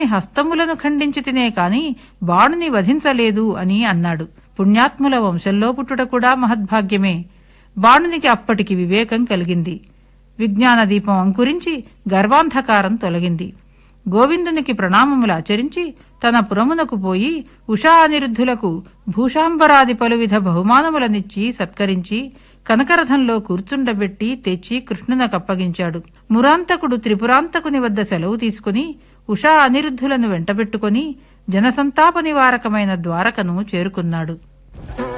హస్తములను ఖండించితినే కాని బాణుని వధించలేదు అని అన్నాడు. పుణ్యాత్ముల వంశంలో పుట్టుట కూడా మహద్భాగ్యమే. బాణునికి అప్పటికి వివేకం కలిగింది. విజ్ఞాన దీపం అంకురించి గర్వాంధకారం తొలగింది. గోవిందునికి ప్రణామములు ఆచరించి తన పురమునకు పోయి ఉషా అనిరుద్ధులకు భూషాంబరాది పలువిధ బహుమానములనిచ్చి సత్కరించి కనకరథంలో కూర్చుండబెట్టి తెచ్చి కృష్ణునకప్పగించాడు. మురాంతకుడు త్రిపురాంతకుని వద్ద సెలవు తీసుకుని ఉషా అనిరుద్ధులను వెంటబెట్టుకుని జనసంతాప నివారకమైన ద్వారకను చేరుకున్నాడు.